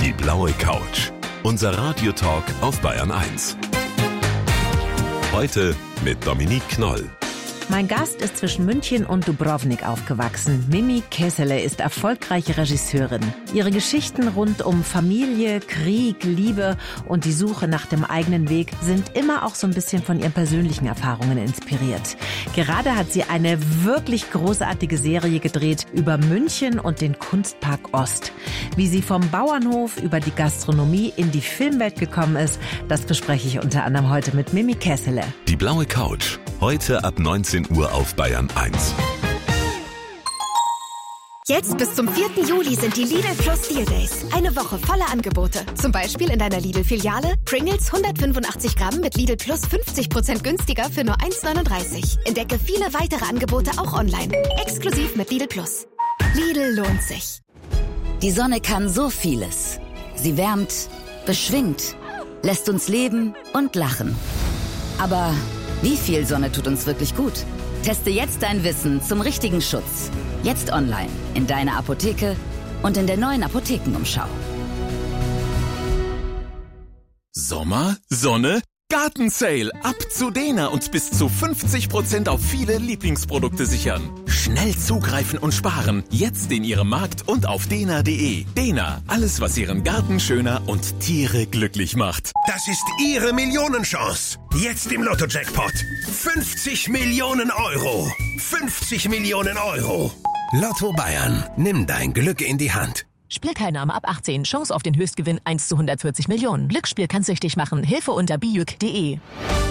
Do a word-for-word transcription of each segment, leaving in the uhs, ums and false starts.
Die blaue Couch. Unser Radiotalk auf Bayern eins. Heute mit Dominique Knoll. Mein Gast ist zwischen München und Dubrovnik aufgewachsen. Mimi Kessele ist erfolgreiche Regisseurin. Ihre Geschichten rund um Familie, Krieg, Liebe und die Suche nach dem eigenen Weg sind immer auch so ein bisschen von ihren persönlichen Erfahrungen inspiriert. Gerade hat sie eine wirklich großartige Serie gedreht über München und den Kunstpark Ost. Wie sie vom Bauernhof über die Gastronomie in die Filmwelt gekommen ist, das bespreche ich unter anderem heute mit Mimi Kessele. Die blaue Couch. Heute ab neunzehn Uhr auf Bayern eins. Jetzt bis zum vierten Juli sind die Lidl Plus Deal Days. Eine Woche voller Angebote. Zum Beispiel in deiner Lidl-Filiale Pringles hundertfünfundachtzig Gramm mit Lidl Plus fünfzig Prozent günstiger für nur eins neununddreißig. Entdecke viele weitere Angebote auch online. Exklusiv mit Lidl Plus. Lidl lohnt sich. Die Sonne kann so vieles. Sie wärmt, beschwingt, lässt uns leben und lachen. Aber wie viel Sonne tut uns wirklich gut? Teste jetzt dein Wissen zum richtigen Schutz. Jetzt online, in deiner Apotheke und in der neuen Apothekenumschau. Sommer, Sonne, Gartensale. Ab zu Dena und bis zu fünfzig Prozent auf viele Lieblingsprodukte sichern. Schnell zugreifen und sparen. Jetzt in Ihrem Markt und auf dena punkt de. Dena, alles was Ihren Garten schöner und Tiere glücklich macht. Das ist Ihre Millionenchance. Jetzt im Lotto-Jackpot. fünfzig Millionen Euro. fünfzig Millionen Euro. Lotto Bayern. Nimm dein Glück in die Hand. Spielteilnahme ab achtzehn. Chance auf den Höchstgewinn eins zu hundertvierzig Millionen. Glücksspiel kann süchtig machen. Hilfe unter bijuk punkt de.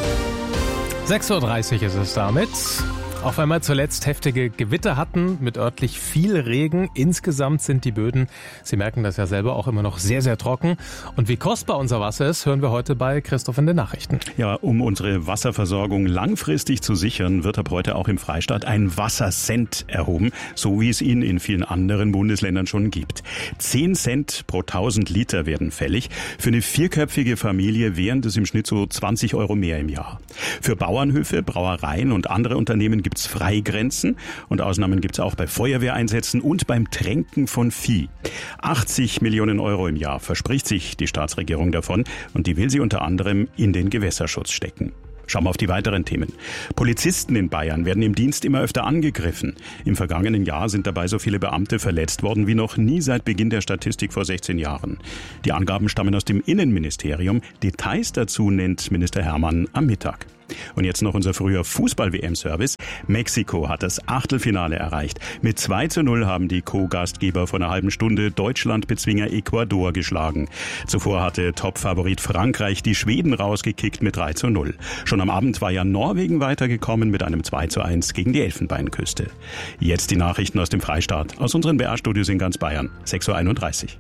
sechs Uhr dreißig ist es damit. Auch wenn wir zuletzt heftige Gewitter hatten, mit örtlich viel Regen. Insgesamt sind die Böden, Sie merken das ja selber, auch immer noch sehr, sehr trocken. Und wie kostbar unser Wasser ist, hören wir heute bei Christoph in den Nachrichten. Ja, um unsere Wasserversorgung langfristig zu sichern, wird ab heute auch im Freistaat ein Wassercent erhoben, so wie es ihn in vielen anderen Bundesländern schon gibt. Zehn Cent pro tausend Liter werden fällig. Für eine vierköpfige Familie wären das im Schnitt so zwanzig Euro mehr im Jahr. Für Bauernhöfe, Brauereien und andere Unternehmen gibt es Freigrenzen und Ausnahmen gibt es auch bei Feuerwehreinsätzen und beim Tränken von Vieh. achtzig Millionen Euro im Jahr verspricht sich die Staatsregierung davon und die will sie unter anderem in den Gewässerschutz stecken. Schauen wir auf die weiteren Themen. Polizisten in Bayern werden im Dienst immer öfter angegriffen. Im vergangenen Jahr sind dabei so viele Beamte verletzt worden wie noch nie seit Beginn der Statistik vor sechzehn Jahren. Die Angaben stammen aus dem Innenministerium. Details dazu nennt Minister Hermann am Mittag. Und jetzt noch unser früher Fußball-W M-Service. Mexiko hat das Achtelfinale erreicht. Mit zwei zu null haben die Co-Gastgeber vor einer halben Stunde Deutschland-Bezwinger Ecuador geschlagen. Zuvor hatte Top-Favorit Frankreich die Schweden rausgekickt mit drei zu null. Schon am Abend war ja Norwegen weitergekommen mit einem zwei zu eins gegen die Elfenbeinküste. Jetzt die Nachrichten aus dem Freistaat, aus unseren B R-Studios in ganz Bayern. sechs Uhr einunddreißig.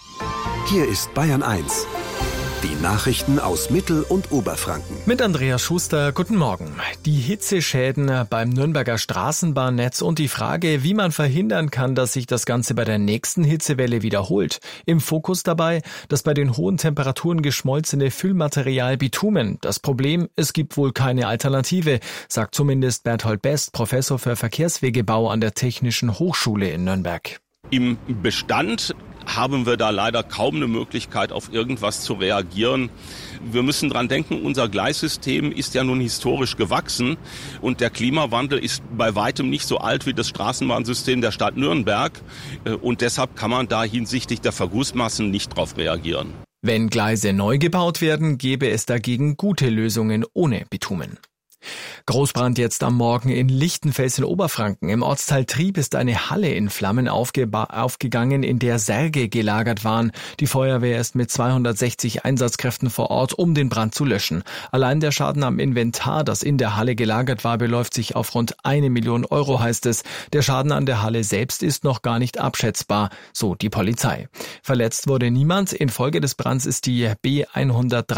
Hier ist Bayern eins. Die Nachrichten aus Mittel- und Oberfranken. Mit Andreas Schuster, guten Morgen. Die Hitzeschäden beim Nürnberger Straßenbahnnetz und die Frage, wie man verhindern kann, dass sich das Ganze bei der nächsten Hitzewelle wiederholt. Im Fokus dabei das bei den hohen Temperaturen geschmolzene Füllmaterial Bitumen. Das Problem, es gibt wohl keine Alternative, sagt zumindest Berthold Best, Professor für Verkehrswegebau an der Technischen Hochschule in Nürnberg. Im Bestand haben wir da leider kaum eine Möglichkeit, auf irgendwas zu reagieren. Wir müssen dran denken, unser Gleissystem ist ja nun historisch gewachsen und der Klimawandel ist bei weitem nicht so alt wie das Straßenbahnsystem der Stadt Nürnberg und deshalb kann man da hinsichtlich der Vergussmassen nicht drauf reagieren. Wenn Gleise neu gebaut werden, gäbe es dagegen gute Lösungen ohne Bitumen. Großbrand jetzt am Morgen in Lichtenfels in Oberfranken. Im Ortsteil Trieb ist eine Halle in Flammen aufgeba- aufgegangen, in der Särge gelagert waren. Die Feuerwehr ist mit zweihundertsechzig Einsatzkräften vor Ort, um den Brand zu löschen. Allein der Schaden am Inventar, das in der Halle gelagert war, beläuft sich auf rund eine Million Euro, heißt es. Der Schaden an der Halle selbst ist noch gar nicht abschätzbar, so die Polizei. Verletzt wurde niemand. Infolge des Brands ist die B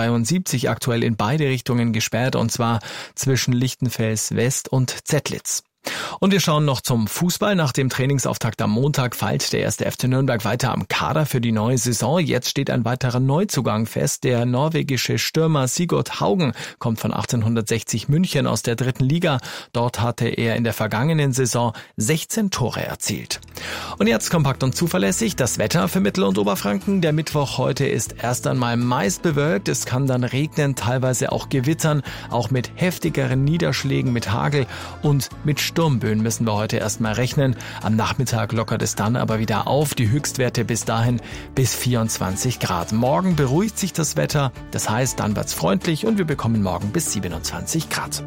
hundertdreiundsiebzig aktuell in beide Richtungen gesperrt, und zwar zwischen Lichtenfels West und Zettlitz. Und wir schauen noch zum Fußball. Nach dem Trainingsauftakt am Montag feilt der erste F C Nürnberg weiter am Kader für die neue Saison. Jetzt steht ein weiterer Neuzugang fest. Der norwegische Stürmer Sigurd Haugen kommt von achtzehnhundertsechzig München aus der dritten Liga. Dort hatte er in der vergangenen Saison sechzehn Tore erzielt. Und jetzt kompakt und zuverlässig das Wetter für Mittel- und Oberfranken. Der Mittwoch heute ist erst einmal meist bewölkt. Es kann dann regnen, teilweise auch gewittern, auch mit heftigeren Niederschlägen, mit Hagel und mit Sturmböen müssen wir heute erstmal rechnen. Am Nachmittag lockert es dann aber wieder auf. Die Höchstwerte bis dahin bis vierundzwanzig Grad. Morgen beruhigt sich das Wetter. Das heißt, dann wird's freundlich und wir bekommen morgen bis siebenundzwanzig Grad.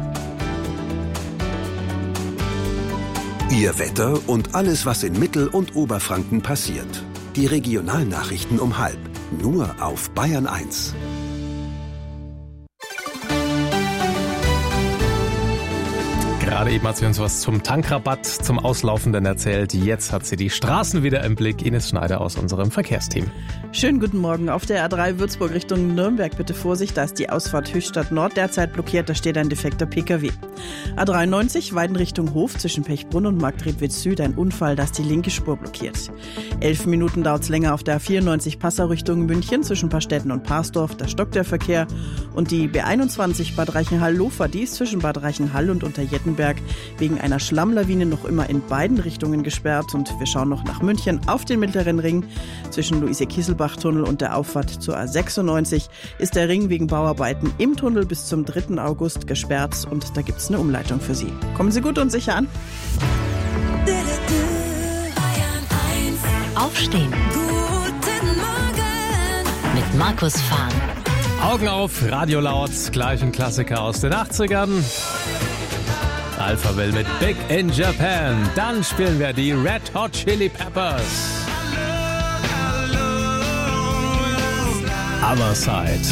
Ihr Wetter und alles, was in Mittel- und Oberfranken passiert. Die Regionalnachrichten um halb. Nur auf Bayern eins. Gerade eben hat sie uns was zum Tankrabatt, zum Auslaufenden erzählt. Jetzt hat sie die Straßen wieder im Blick. Ines Schneider aus unserem Verkehrsteam. Schönen guten Morgen. Auf der A drei Würzburg Richtung Nürnberg bitte Vorsicht, da ist die Ausfahrt Höchstadt Nord derzeit blockiert, da steht ein defekter P K W. A dreiundneunzig Weiden Richtung Hof zwischen Pechbrunn und Marktredwitz Süd ein Unfall, da ist die linke Spur blockiert. Elf Minuten dauert es länger auf der A vierundneunzig Passau Richtung München zwischen Paarstetten und Parsdorf, da stockt der Verkehr. Und die B einundzwanzig Bad Reichenhall-Lofer, die ist zwischen Bad Reichenhall und Unterjettenberg wegen einer Schlammlawine noch immer in beiden Richtungen gesperrt. Und wir schauen noch nach München auf den Mittleren Ring. Zwischen Luise-Kieselbach-Tunnel und der Auffahrt zur A sechsundneunzig ist der Ring wegen Bauarbeiten im Tunnel bis zum dritten August gesperrt und da gibt es eine Umleitung für Sie. Kommen Sie gut und sicher an. Aufstehen. Guten Morgen. Mit Markus Fahn. Augen auf, Radio laut, gleich ein Klassiker aus den achtzigern. Alphaville mit Big in Japan. Dann spielen wir die Red Hot Chili Peppers. Other Side.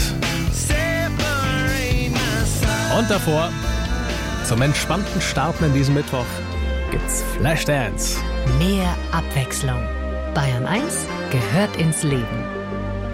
Und davor, zum entspannten Starten in diesem Mittwoch, gibt's Flashdance. Mehr Abwechslung. Bayern eins gehört ins Leben.